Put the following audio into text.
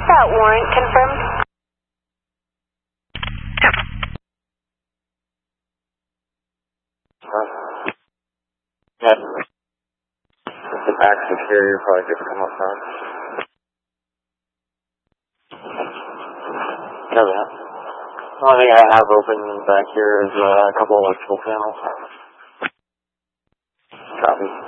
that warrant confirmed? Yeah. The back security probably just come up front. No, yeah. The only thing I have open back here is a couple electrical panels. Copy.